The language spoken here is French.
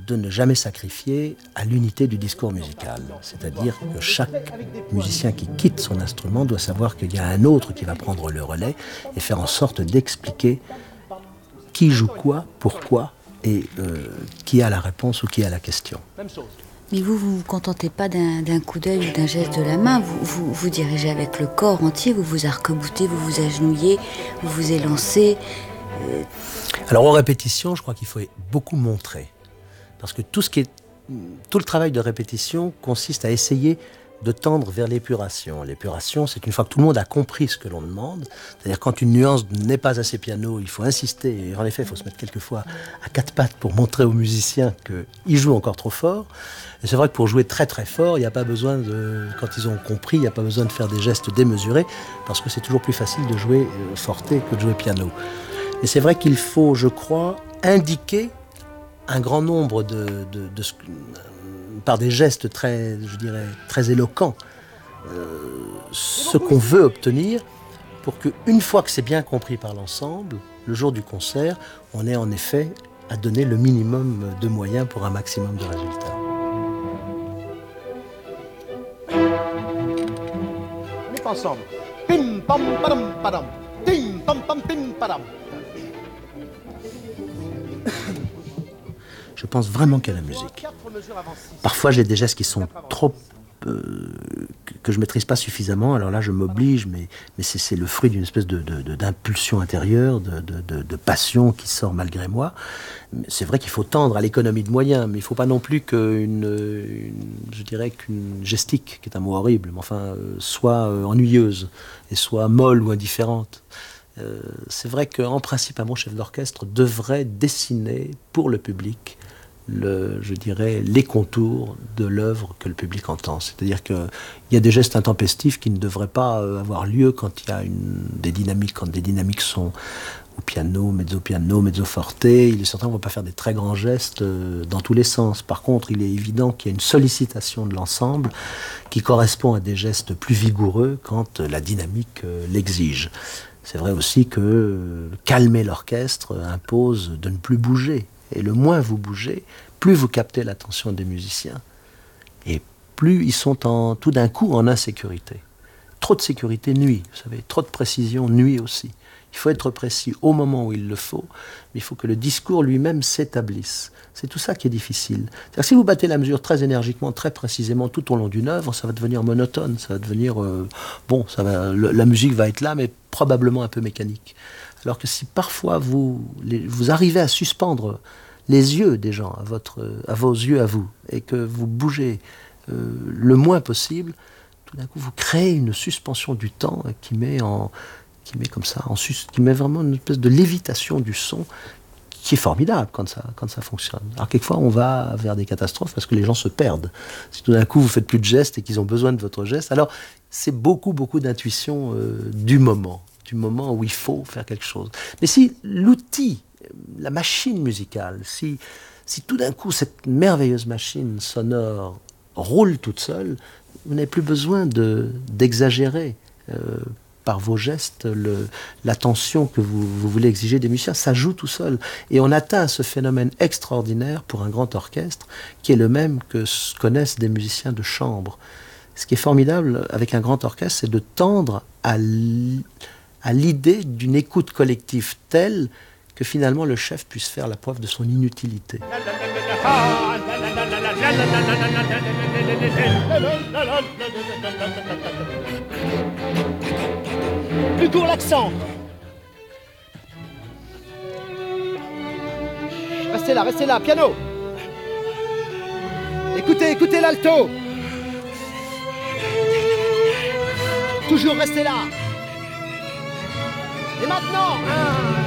de ne jamais sacrifier à l'unité du discours musical. C'est-à-dire que chaque musicien qui quitte son instrument doit savoir qu'il y a un autre qui va prendre le relais et faire en sorte d'expliquer qui joue quoi, pourquoi, et qui a la réponse ou qui a la question. Mais vous vous contentez pas d'un coup d'œil ou d'un geste de la main, vous dirigez avec le corps entier, vous vous arc-boutez, vous vous agenouillez, vous vous élancez. Alors en répétition, je crois qu'il faut beaucoup montrer. Parce que tout le travail de répétition consiste à essayer de tendre vers l'épuration. L'épuration, c'est une fois que tout le monde a compris ce que l'on demande. C'est-à-dire quand une nuance n'est pas assez piano, il faut insister. Et en effet, il faut se mettre quelquefois à quatre pattes pour montrer aux musiciens qu'ils jouent encore trop fort. Et c'est vrai que pour jouer très très fort, il n'y a pas besoin quand ils ont compris, il n'y a pas besoin de faire des gestes démesurés, parce que c'est toujours plus facile de jouer forte que de jouer piano. Et c'est vrai qu'il faut, je crois, indiquer un grand nombre par des gestes très, je dirais, très éloquents, ce qu'on veut obtenir pour qu'une fois que c'est bien compris par l'ensemble, le jour du concert, on ait en effet à donner le minimum de moyens pour un maximum de résultats. On est ensemble. Pim pam padam padam. Tim pam pam pim padam. Je pense vraiment qu'à la musique. Parfois, j'ai des gestes qui sont trop... que je ne maîtrise pas suffisamment. Alors là, je m'oblige, mais c'est le fruit d'une espèce d'impulsion intérieure, de passion qui sort malgré moi. C'est vrai qu'il faut tendre à l'économie de moyens, mais il ne faut pas non plus je dirais qu'une gestique, qui est un mot horrible, mais enfin, soit ennuyeuse, et soit molle ou indifférente. C'est vrai qu'en principe, un bon chef d'orchestre devrait dessiner pour le public je dirais, les contours de l'œuvre que le public entend. C'est-à-dire qu'il y a des gestes intempestifs qui ne devraient pas avoir lieu quand il y a des dynamiques, quand des dynamiques sont au piano, mezzo forte. Il est certain qu'on ne va pas faire des très grands gestes dans tous les sens. Par contre, il est évident qu'il y a une sollicitation de l'ensemble qui correspond à des gestes plus vigoureux quand la dynamique l'exige. C'est vrai aussi que calmer l'orchestre impose de ne plus bouger. Et le moins vous bougez, plus vous captez l'attention des musiciens. Et plus ils sont tout d'un coup en insécurité. Trop de sécurité nuit, vous savez, trop de précision nuit aussi. Il faut être précis au moment où il le faut, mais il faut que le discours lui-même s'établisse. C'est tout ça qui est difficile. C'est-à-dire que si vous battez la mesure très énergiquement, très précisément tout au long d'une œuvre, ça va devenir monotone, ça va devenir... la musique va être là, mais probablement un peu mécanique. Alors que si parfois vous arrivez à suspendre les yeux des gens à vos yeux à vous, et que vous bougez le moins possible, tout d'un coup vous créez une suspension du temps qui met vraiment une espèce de lévitation du son qui est formidable quand ça fonctionne. Alors quelquefois on va vers des catastrophes parce que les gens se perdent. Si tout d'un coup vous faites plus de gestes et qu'ils ont besoin de votre geste, alors c'est beaucoup d'intuition du moment où il faut faire quelque chose. Mais si l'outil, la machine musicale, si tout d'un coup cette merveilleuse machine sonore roule toute seule, vous n'avez plus besoin d'exagérer par vos gestes l'attention que vous voulez exiger des musiciens. Ça joue tout seul. Et on atteint ce phénomène extraordinaire pour un grand orchestre qui est le même que ce connaissent des musiciens de chambre. Ce qui est formidable avec un grand orchestre, c'est de tendre à l'idée d'une écoute collective telle que finalement le chef puisse faire la preuve de son inutilité. Plus court l'accent. Restez là, piano. Écoutez l'alto. Toujours restez là. Et maintenant, 1,